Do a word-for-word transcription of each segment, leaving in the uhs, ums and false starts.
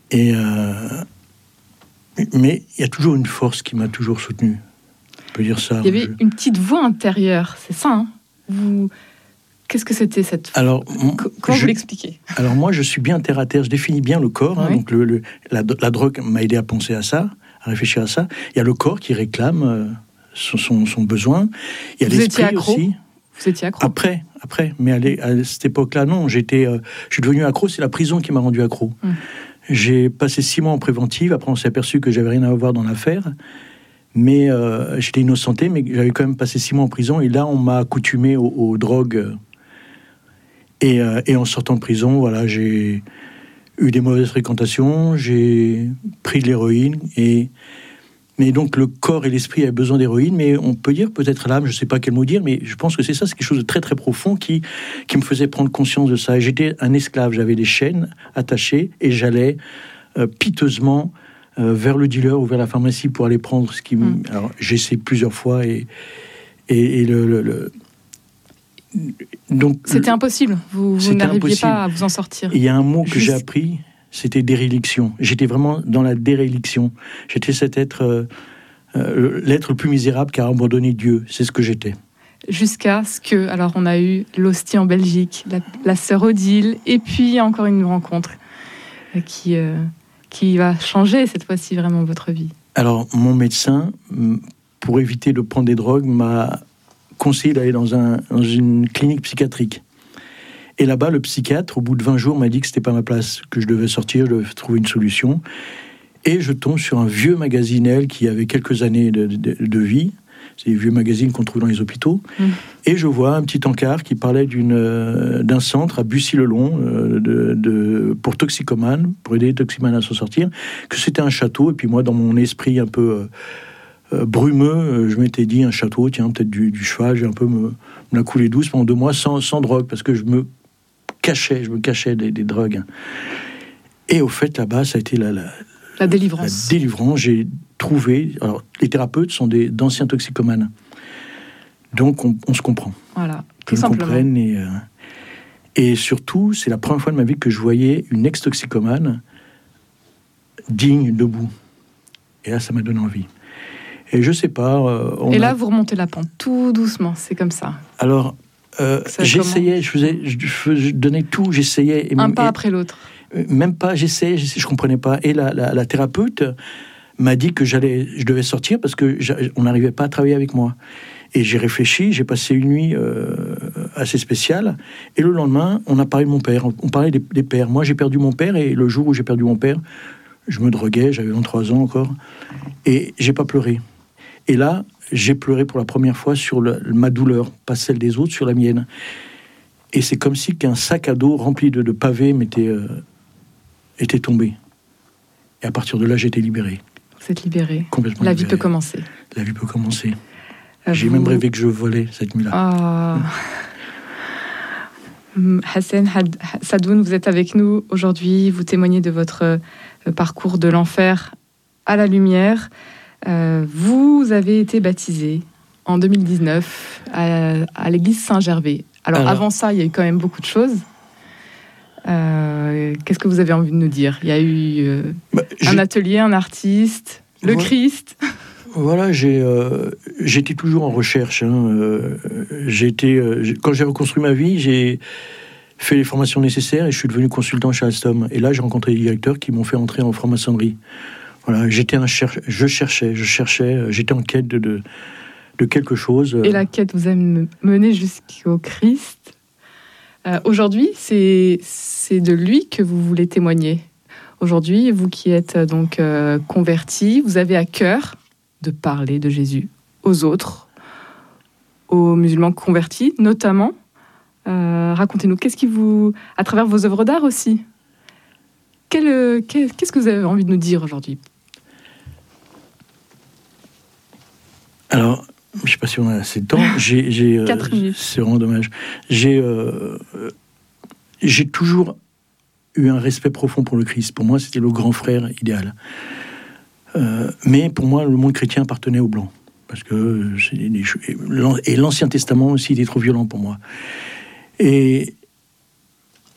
Et euh, mais il y a toujours une force qui m'a toujours soutenu. On peut dire ça. Il y avait je... une petite voix intérieure, c'est ça, hein? Vous... Qu'est-ce que c'était cette... Alors, Qu- Comment je... vous l'expliquez? Alors moi, je suis bien terre à terre. Je définis bien le corps. Hein, oui. donc le, le, la, la drogue m'a aidé à penser à ça, à réfléchir à ça. Il y a le corps qui réclame euh, son, son, son besoin. Il y a vous l'esprit étiez accro aussi. Vous étiez accro? Après, après. Mais à, à cette époque-là, non. J'étais, euh, je suis devenu accro. C'est la prison qui m'a rendu accro. Hum. J'ai passé six mois en préventive. Après, on s'est aperçu que j'avais rien à voir dans l'affaire. Mais euh, j'étais innocenté, mais j'avais quand même passé six mois en prison. Et là, on m'a accoutumé aux, aux drogues. Et, euh, et en sortant de prison, voilà, j'ai eu des mauvaises fréquentations, j'ai pris de l'héroïne. Et... Mais donc, le corps et l'esprit avaient besoin d'héroïne. Mais on peut dire, peut-être l'âme, je ne sais pas quel mot dire, mais je pense que c'est ça, c'est quelque chose de très, très profond qui, qui me faisait prendre conscience de ça. Et j'étais un esclave, j'avais des chaînes attachées et j'allais euh, piteusement euh, vers le dealer ou vers la pharmacie pour aller prendre ce qui... Me... Mmh. Alors, j'ai essayé plusieurs fois et, et, et le... le, le... Donc, c'était impossible, vous, vous n'arriviez impossible. pas à vous en sortir. Il y a un mot que Juste... j'ai appris, c'était déréliction. J'étais vraiment dans la déréliction. J'étais cet être, euh, euh, l'être le plus misérable qui a abandonné Dieu. C'est ce que j'étais. Jusqu'à ce que, alors on a eu l'hostie en Belgique, la, la sœur Odile, et puis encore une rencontre qui, euh, qui va changer cette fois-ci vraiment votre vie. Alors mon médecin, pour éviter de prendre des drogues, m'a conseillé d'aller dans, un, dans une clinique psychiatrique. Et là-bas, le psychiatre, au bout de vingt jours, m'a dit que c'était pas ma place, que je devais sortir, je devais trouver une solution. Et je tombe sur un vieux magasinel qui avait quelques années de, de, de vie. C'est des vieux magazines qu'on trouve dans les hôpitaux. Mmh. Et je vois un petit encart qui parlait d'une, euh, d'un centre à Bussy-le-Long euh, de, de, pour toxicomanes, pour aider les toxicomanes à s'en sortir, que c'était un château. Et puis moi, dans mon esprit un peu... Euh, Euh, brumeux, euh, je m'étais dit un château, tiens, peut-être du, du cheval, j'ai un peu me, me la coulé douce pendant deux mois sans, sans drogue, parce que je me cachais, je me cachais des, des drogues. Et au fait, là-bas, ça a été la, la, la délivrance. La délivrance, j'ai trouvé... Alors, les thérapeutes sont des, d'anciens toxicomanes. Donc, on, on se comprend. Voilà, tout simplement. Et, euh, et surtout, c'est la première fois de ma vie que je voyais une ex-toxicomane digne, debout. Et là, ça m'a donné envie. Et je sais pas... Euh, on et là, a... vous remontez la pente, tout doucement, c'est comme ça. Alors, euh, j'essayais, je faisais, je, je donnais tout, j'essayais... Et Un même, pas et, après l'autre. Même pas, j'essayais, j'essayais, je comprenais pas. Et la, la, la thérapeute m'a dit que j'allais, je devais sortir parce que on n'arrivait pas à travailler avec moi. Et j'ai réfléchi, j'ai passé une nuit euh, assez spéciale. Et le lendemain, on a parlé de mon père. On parlait des, des pères. Moi, j'ai perdu mon père, et le jour où j'ai perdu mon père, je me droguais, j'avais vingt-trois ans encore, et j'ai pas pleuré. Et là, j'ai pleuré pour la première fois sur le, ma douleur, pas celle des autres, sur la mienne. Et c'est comme si qu'un sac à dos rempli de, de pavés m'était euh, était tombé. Et à partir de là, j'étais libéré. Vous êtes libéré. Complètement La libéré. vie peut commencer. La vie peut commencer. Euh, j'ai vous... même rêvé que je volais cette nuit-là. Oh. Hassan Sadoun, vous êtes avec nous aujourd'hui. Vous témoignez de votre euh, parcours de l'enfer à la lumière. Euh, vous avez été baptisé en deux mille dix-neuf à, à l'église Saint-Gervais. Alors, Alors avant ça, il y a eu quand même beaucoup de choses. Euh, qu'est-ce que vous avez envie de nous dire ? Il y a eu euh, bah, un atelier, un artiste, le voilà. Christ. Voilà, j'ai, euh, j'étais toujours en recherche. Hein. Euh, j'ai été, euh, j'ai, quand j'ai reconstruit ma vie, j'ai fait les formations nécessaires et je suis devenu consultant chez Alstom. Et là, j'ai rencontré des directeurs qui m'ont fait entrer en franc-maçonnerie. Voilà, j'étais un cher... je cherchais, je cherchais, j'étais en quête de, de, de quelque chose. Et la quête vous a mené jusqu'au Christ. Euh, aujourd'hui, c'est, c'est de lui que vous voulez témoigner. Aujourd'hui, vous qui êtes donc euh, converti, vous avez à cœur de parler de Jésus aux autres, aux musulmans convertis notamment. Euh, racontez-nous, qu'est-ce qui vous, à travers vos œuvres d'art aussi, quel, quel, qu'est-ce que vous avez envie de nous dire aujourd'hui ? Alors, je ne sais pas si on a assez de temps. J'ai, j'ai, Quatre euh, minutes. C'est vraiment dommage. J'ai, euh, j'ai toujours eu un respect profond pour le Christ. Pour moi, c'était le grand frère idéal. Euh, mais pour moi, le monde chrétien appartenait aux Blancs. Parce que c'est des, et l'Ancien Testament aussi était trop violent pour moi. Et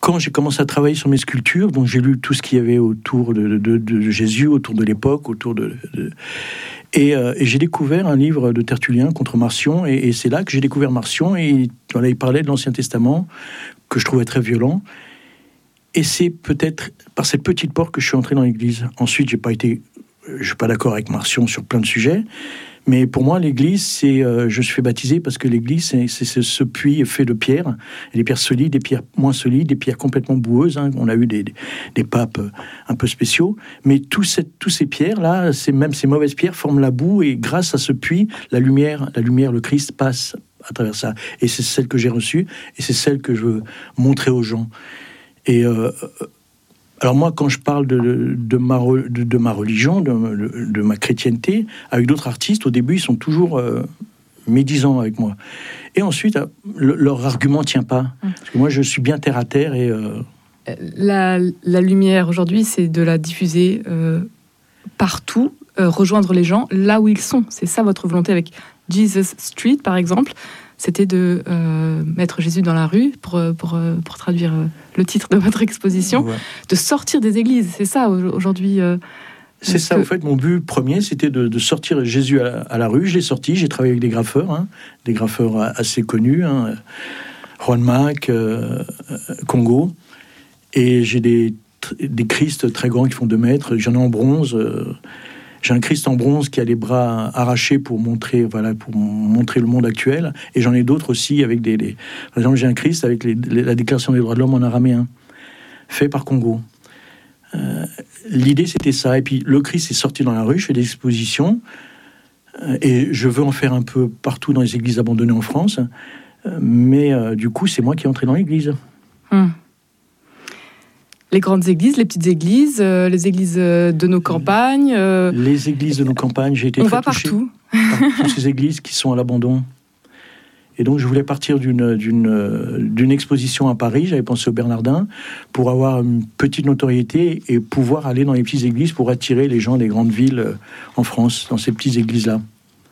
quand j'ai commencé à travailler sur mes sculptures, donc j'ai lu tout ce qu'il y avait autour de, de, de Jésus, autour de l'époque, autour de... de et, euh, et j'ai découvert un livre de Tertullien contre Marcion, et, et c'est là que j'ai découvert Marcion, et voilà, il parlait de l'Ancien Testament, que je trouvais très violent. Et c'est peut-être par cette petite porte que je suis entré dans l'Église. Ensuite, j'ai pas été... Je suis pas d'accord avec Marcion sur plein de sujets, mais pour moi, l'Église, c'est, euh, je suis fait baptiser parce que l'Église, c'est, c'est, c'est ce puits fait de pierres, des pierres solides, des pierres moins solides, des pierres complètement boueuses. Hein. On a eu des, des, des papes un peu spéciaux, mais tout cette, tous ces pierres-là, c'est, même ces mauvaises pierres, forment la boue, et grâce à ce puits, la lumière, la lumière, le Christ passe à travers ça. Et c'est celle que j'ai reçue, et c'est celle que je veux montrer aux gens. Et euh, alors moi, quand je parle de, de, ma, de, de ma religion, de, de, de ma chrétienté, avec d'autres artistes, au début, ils sont toujours euh, médisants avec moi. Et ensuite, le, leur argument ne tient pas. Parce que moi, je suis bien terre à terre. Et, euh... la, la lumière, aujourd'hui, c'est de la diffuser euh, partout, euh, rejoindre les gens là où ils sont. C'est ça votre volonté avec Jesus Street, par exemple. C'était de euh, mettre Jésus dans la rue, pour, pour, pour traduire le titre de votre exposition, ouais. De sortir des églises. C'est ça, aujourd'hui. Euh, c'est ça, que... en fait, mon but premier, c'était de, de sortir Jésus à la, à la rue. Je l'ai sorti, j'ai travaillé avec des graffeurs, hein, des graffeurs assez connus, hein, Juan Mac, euh, Congo, et j'ai des, des Christ très grands qui font deux mètres, j'en ai en bronze... Euh, J'ai un Christ en bronze qui a les bras arrachés pour montrer, voilà, pour montrer le monde actuel. Et j'en ai d'autres aussi avec des... des... Par exemple, j'ai un Christ avec les, les, la Déclaration des droits de l'homme en araméen, fait par Congo. Euh, l'idée, c'était ça. Et puis, le Christ est sorti dans la rue, je fais des expositions. Euh, et je veux en faire un peu partout dans les églises abandonnées en France. Euh, mais euh, du coup, c'est moi qui est entré dans l'église. Hum. Les grandes églises, les petites églises, euh, les églises de nos campagnes. Euh... Les églises de nos campagnes, j'ai été On très va touché partout. par toutes ces églises qui sont à l'abandon. Et donc, je voulais partir d'une, d'une, d'une exposition à Paris, j'avais pensé au Bernardin, pour avoir une petite notoriété et pouvoir aller dans les petites églises pour attirer les gens des grandes villes en France, dans ces petites églises-là.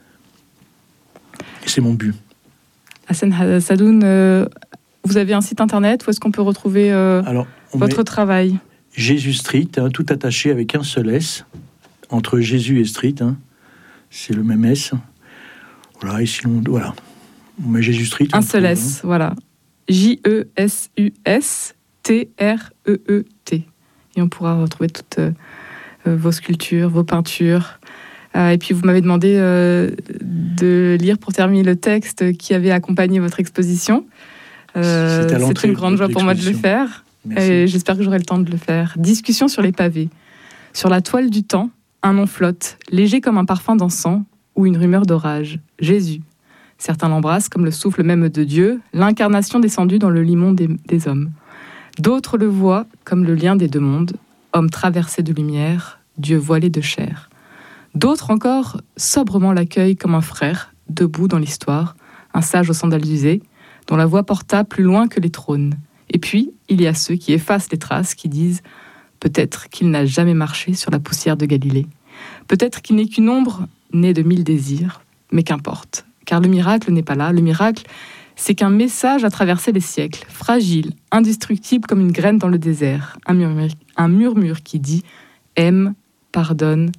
Et c'est mon but. Hassan Sadoun, euh, vous avez un site internet où est-ce qu'on peut retrouver euh, Alors, votre travail? Jésus Street, hein, tout attaché avec un seul S, entre Jésus et Street, hein, c'est le même S. Voilà, et sinon, voilà. On met Jésus Street. Un seul trouve, S, hein. Voilà. J E S U S T R E E T. Et on pourra retrouver toutes euh, vos sculptures, vos peintures. Euh, et puis, vous m'avez demandé euh, de lire pour terminer le texte qui avait accompagné votre exposition. Euh, c'est une grande joie pour moi de le faire. Merci. Et j'espère que j'aurai le temps de le faire. Discussion sur les pavés. Sur la toile du temps, un nom flotte, léger comme un parfum d'encens ou une rumeur d'orage. Jésus. Certains l'embrassent comme le souffle même de Dieu, l'incarnation descendue dans le limon des, des hommes. D'autres le voient comme le lien des deux mondes, homme traversé de lumière, Dieu voilé de chair. D'autres encore sobrement l'accueillent comme un frère, debout dans l'histoire, un sage aux sandales usées, dont la voix porta plus loin que les trônes. Et puis, il y a ceux qui effacent les traces, qui disent « Peut-être qu'il n'a jamais marché sur la poussière de Galilée. Peut-être qu'il n'est qu'une ombre née de mille désirs. Mais qu'importe, car le miracle n'est pas là. Le miracle, c'est qu'un message a traversé les siècles, fragile, indestructible comme une graine dans le désert. Un murmure, un murmure qui dit « Aime, pardonne,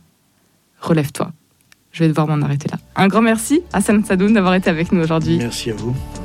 relève-toi ». Je vais devoir m'en arrêter là. Un grand merci à Hassan Sadoun d'avoir été avec nous aujourd'hui. Merci à vous.